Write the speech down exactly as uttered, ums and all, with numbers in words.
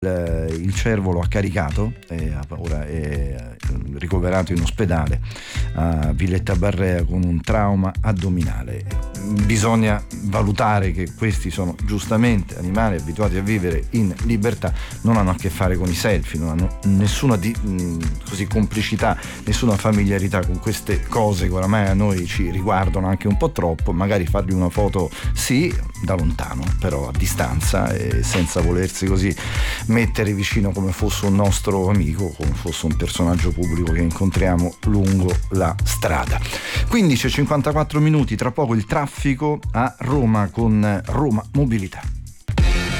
Il cervo lo ha caricato e ora è ricoverato in ospedale a Villetta Barrea con un trauma addominale. Bisogna valutare che questi sono giustamente animali abituati a vivere in libertà, non hanno a che fare con i selfie, non hanno nessuna di, così complicità, nessuna familiarità con queste cose che oramai a noi ci riguardano anche un po' troppo. Magari fargli una foto sì, da lontano, però a distanza e senza volersi così mettere vicino come fosse un nostro amico, come fosse un personaggio pubblico che incontriamo lungo la strada. quindici e cinquantaquattro minuti, tra poco il traffico a Roma con Roma Mobilità.